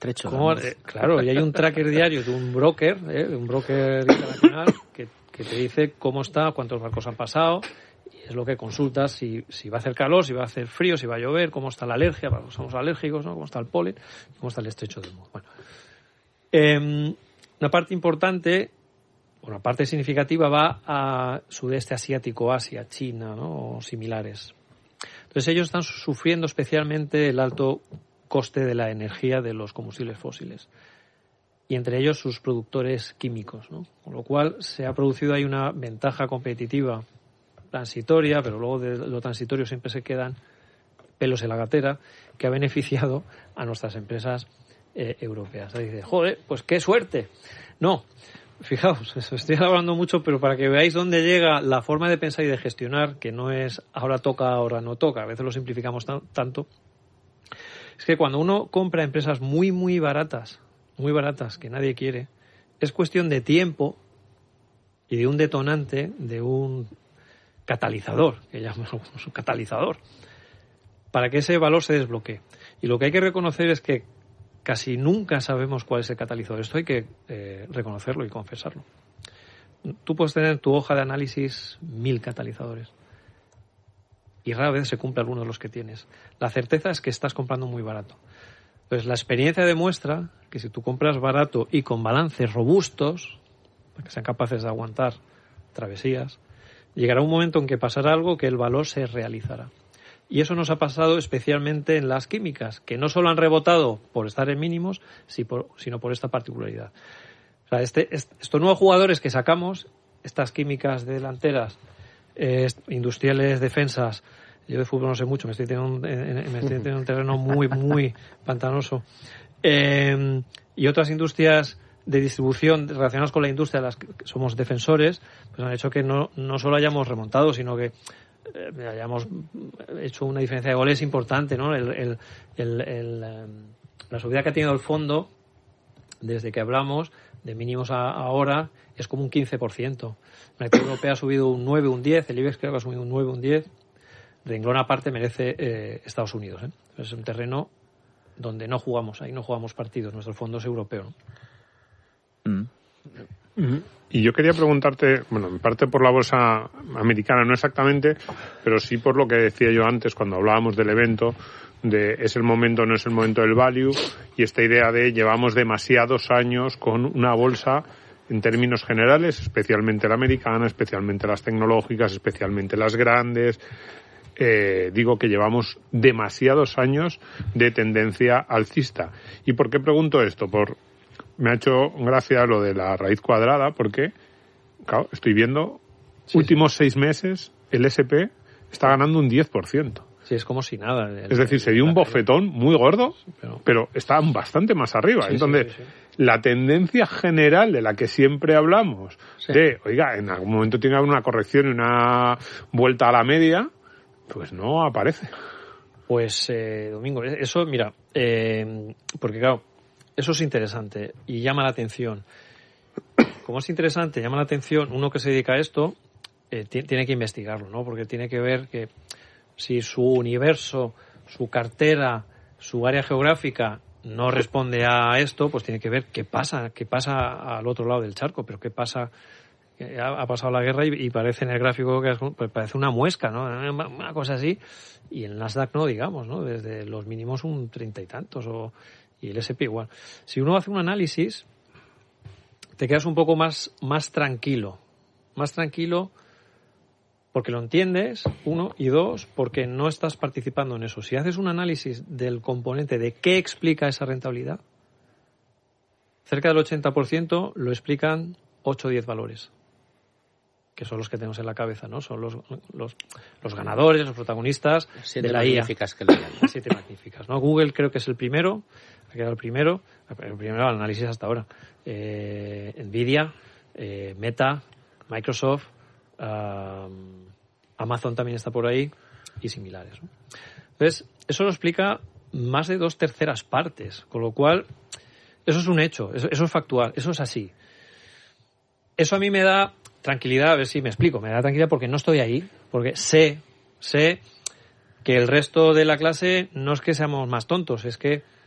Trecho. Claro, y hay un tracker diario de un broker internacional que te dice cómo está, cuántos barcos han pasado, y es lo que consultas si va a hacer calor, si va a hacer frío, si va a llover, cómo está la alergia, somos alérgicos, ¿no? Cómo está el polen, cómo está el estrecho de Hormuz. Bueno, una parte importante, una parte significativa va a sudeste asiático, Asia, China, ¿no? O similares. Entonces ellos están sufriendo especialmente el alto coste de la energía de los combustibles fósiles y entre ellos sus productores químicos, ¿no? Con lo cual se ha producido ahí una ventaja competitiva transitoria, pero luego de lo transitorio siempre se quedan pelos en la gatera, que ha beneficiado a nuestras empresas europeas. Ahí dice, joder, pues qué suerte. No, fijaos, estoy hablando mucho, pero para que veáis dónde llega la forma de pensar y de gestionar, que no es ahora toca, ahora no toca, a veces lo simplificamos tanto, es que cuando uno compra empresas muy, muy baratas, que nadie quiere, es cuestión de tiempo y de un detonante, de un catalizador, que llamamos un catalizador, para que ese valor se desbloquee. Y lo que hay que reconocer es que casi nunca sabemos cuál es el catalizador. Esto hay que reconocerlo y confesarlo. Tú puedes tener en tu hoja de análisis 1000 catalizadores y rara vez se cumple alguno de los que tienes. La certeza es que estás comprando muy barato. Entonces, la experiencia demuestra que si tú compras barato y con balances robustos, para que sean capaces de aguantar travesías, llegará un momento en que pasará algo que el valor se realizará. Y eso nos ha pasado especialmente en las químicas, que no solo han rebotado por estar en mínimos, sino por esta particularidad. O sea, estos nuevos jugadores que sacamos, estas químicas de delanteras, industriales, defensas, yo de fútbol no sé mucho, me estoy teniendo en un terreno muy, muy pantanoso, y otras industrias de distribución relacionadas con la industria de las que somos defensores, pues han hecho que no solo hayamos remontado, sino que hayamos hecho una diferencia de goles importante, ¿no? La subida que ha tenido el fondo desde que hablamos de mínimos a ahora es como un 15%. La actividad europea ha subido un 9, un 10, el IBEX creo que ha subido un 9, un 10. Renglón aparte merece Estados Unidos, ¿eh? Es un terreno donde no jugamos, ahí no jugamos partidos, nuestro fondo es europeo, ¿no? Y yo quería preguntarte, bueno, en parte por la bolsa americana, no exactamente, pero sí por lo que decía yo antes cuando hablábamos del evento, de es el momento, no es el momento del value, y esta idea de llevamos demasiados años con una bolsa en términos generales, especialmente la americana, especialmente las tecnológicas, especialmente las grandes. Digo que llevamos demasiados años de tendencia alcista. ¿Y por qué pregunto esto? Me ha hecho gracia lo de la raíz cuadrada, porque, claro, estoy viendo últimos 6 meses, el S&P está ganando un 10%. Sí, es como si nada. Es decir, se dio un bofetón muy gordo, pero está bastante más arriba. Sí, entonces, la tendencia general de la que siempre hablamos, de, oiga, en algún momento tiene que haber una corrección y una vuelta a la media, pues no aparece. Pues, Domingo, eso, mira, porque claro, eso es interesante y llama la atención. Como es interesante, llama la atención, uno que se dedica a esto tiene que investigarlo, ¿no? Porque tiene que ver que si su universo, su cartera, su área geográfica no responde a esto, pues tiene que ver qué pasa al otro lado del charco, pero qué pasa. Ha pasado la guerra y parece en el gráfico que parece una muesca, ¿no? Una cosa así. Y el Nasdaq no, digamos, ¿no? Desde los mínimos un 30 y tantos y el S&P igual. Si uno hace un análisis, te quedas un poco más tranquilo. Más tranquilo porque lo entiendes, 1, y 2, porque no estás participando en eso. Si haces un análisis del componente de qué explica esa rentabilidad, cerca del 80% lo explican 8 o 10 valores, que son los que tenemos en la cabeza, ¿no? Son los ganadores, los protagonistas de la IA. Que le llaman. 7 magníficas, ¿no? Google creo que es el primero, ha quedado el primero al análisis hasta ahora. Nvidia, Meta, Microsoft, Amazon también está por ahí y similares, ¿no? Entonces, eso lo explica más de 2/3 partes, con lo cual eso es un hecho, eso es factual, eso es así. Eso a mí me da tranquilidad, a ver si me explico, me da tranquilidad porque no estoy ahí, porque sé que el resto de la clase no es que seamos más tontos, es que